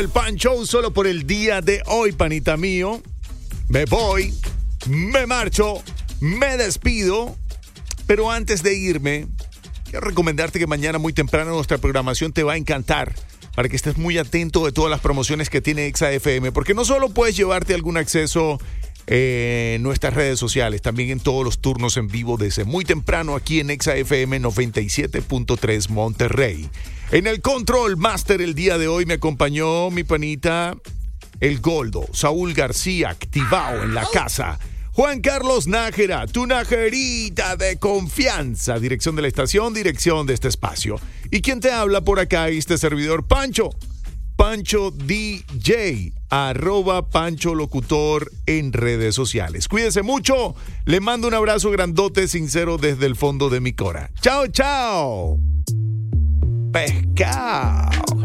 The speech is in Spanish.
El Pan Show solo por el día de hoy, panita mío. Me voy, me marcho, me despido. Pero antes de irme, quiero recomendarte que mañana muy temprano nuestra programación te va a encantar. Para que estés muy atento de todas las promociones que tiene Exa FM. Porque no solo puedes llevarte algún acceso en nuestras redes sociales, también en todos los turnos en vivo desde muy temprano aquí en Exa FM 97.3 Monterrey. En el Control Master el día de hoy me acompañó mi panita El Goldo, Saúl García, activado en la casa. Juan Carlos Nájera, tu najerita de confianza. Dirección de la estación, dirección de este espacio. Y quien te habla por acá, este servidor Pancho DJ, @Pancho Locutor en redes sociales. Cuídese mucho, le mando un abrazo grandote, sincero desde el fondo de mi cora. Chao, chao. Pescado.